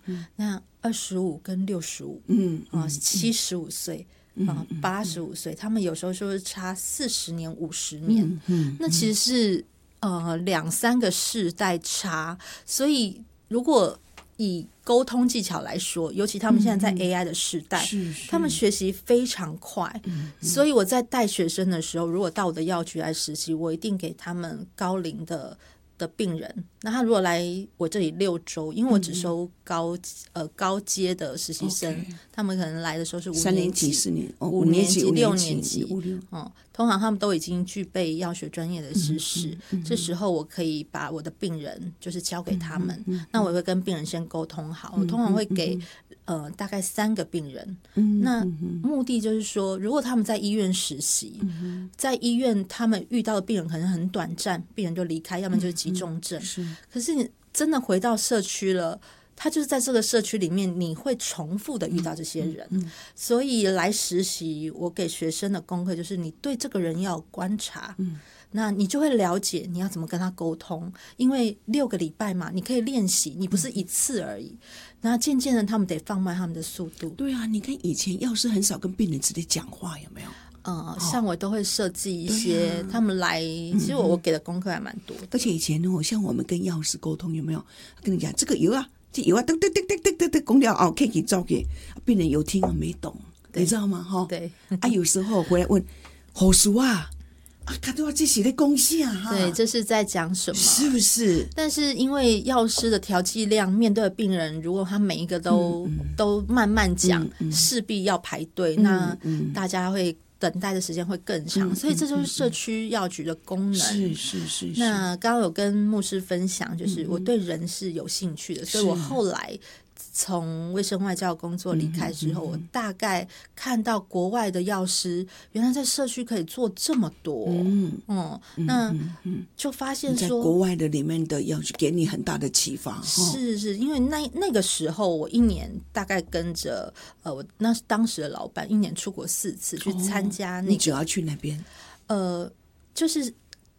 那25跟65，75岁。85岁，他们有时候就是差40年、50年，那其实是2-3个世代差，所以如果以沟通技巧来说，尤其他们现在在 AI 的时代，他们学习非常快，所以我在带学生的时候，如果到我的药局来实习，我一定给他们高龄的病人。那他如果来我这里6周，因为我只收高阶的实习生，他们可能来的时候是5年级、4年、5年级、6年级，通常他们都已经具备药学专业的知识。这时候我可以把我的病人就是交给他们，那我会跟病人先沟通好，我通常会给大概3个病人。那目的就是说，如果他们在医院实习，在医院他们遇到的病人可能很短暂，病人就离开，要么就是急重症。可是你真的回到社区了，他就是在这个社区里面，你会重复的遇到这些人，所以来实习，我给学生的功课就是你对这个人要有观察，那你就会了解你要怎么跟他沟通，因为6个礼拜嘛，你可以练习，你不是一次而已。那渐渐的，他们得放慢他们的速度。 对啊，你看以前药师很少跟病人直接讲话，有没有？ 像我都会设计一些，他们来，其实我给的功课还蛮多的。 而且以前像我们跟药师沟通，有没有跟你讲这个油啊，这油啊，噔噔噔噔噔噔噔，公掉可以照给病人有听没懂，你知道吗？ 对有时候回来问护士啊，看到这是在讲啥？ 对，这是在讲什么？ 是不是？ 但是因为药师的调剂量，面对的病人，如果他每一个都慢慢讲，势必要排队，那大家会等待的时间会更长，所以这就是社区药局的功能。 是。 那刚刚有跟牧师分享，就是我对人是有兴趣的，所以我后来从卫生外交工作离开之后，我大概看到国外的药师原来在社区可以做这么多，那就发现说， 在国外的里面的药局给你很大的启发。 是因为那个时候我1年大概跟着我当时的老板1年出国4次去参加你只要去那边， 就是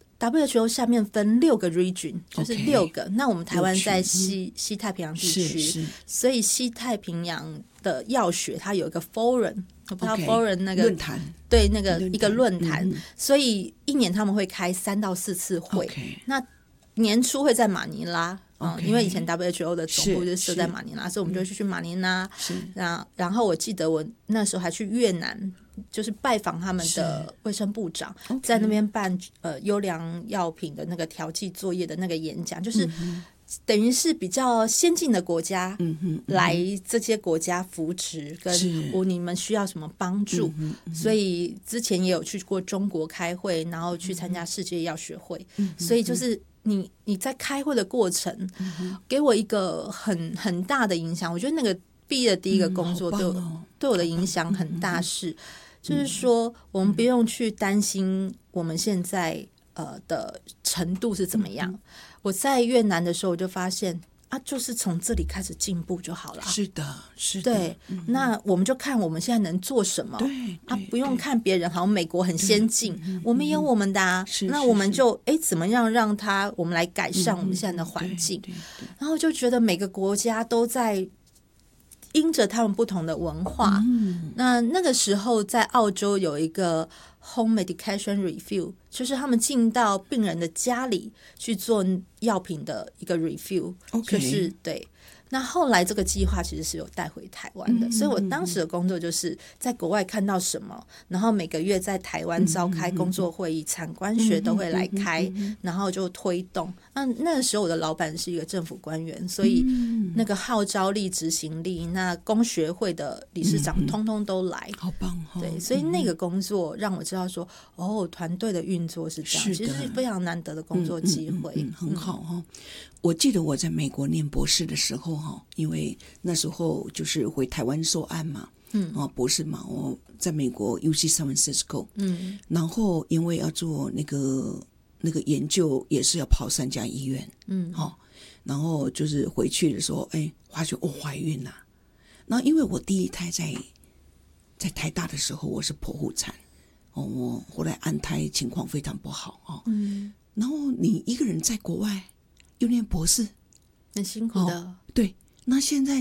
WHO 下面分6个 region， 就是6个。那我们台湾在西太平洋地区，所以西太平洋的药学它有一个 forum， 我不知道 forum 那个论坛， 对，那个一个论坛，所以1年他们会开3到4次会。那年初会在马尼拉。因为以前 WHO 的总部就设在马尼拉，所以我们就去马尼拉。然后我记得我那时候还去越南，就是拜访他们的卫生部长，在那边办优良药品的那个调剂作业的那个演讲，就是等于是比较先进的国家来这些国家扶持，跟你们需要什么帮助。所以之前也有去过中国开会，然后去参加世界药学会，所以就是你在开会的过程，给我一个很大的影响。我觉得那个毕业的第一个工作对我的影响很大，就是说我们不用去担心我们现在的程度是怎么样。我在越南的时候我就发现就是从这里开始进步就好了。 是的。 对，那我们就看我们现在能做什么。不用看别人，好像美国很先进，我们也有我们的那我们就怎么样让我们来改善我们现在的环境。然后就觉得每个国家都在因着他们不同的文化。那个时候在澳洲有一个 Home Medication Review， 就是他们进到病人的家里去做药品的一个 review， 就是对。那后来这个计划其实是有带回台湾的，所以我当时的工作就是在国外看到什么，然后每个月在台湾召开工作会议，产官学都会来开，然后就推动。那个时候我的老板是一个政府官员，所以那个号召力、执行力，那工学会的理事长通通都来， 好棒对，所以那个工作让我知道说，团队的运作是这样，其实是非常难得的工作机会。 很好我记得我在美国念博士的时候因为那时候就是回台湾受案嘛，博士嘛，我在美国 UC San Francisco，然后因为要做那个研究，也是要跑3家医院，然后就是回去的时候，发觉怀孕了。然后因为我第一胎在台大的时候，我是剖腹产，我后来安胎情况非常不好然后你一个人在国外又念博士， 很辛苦的。 对，那现在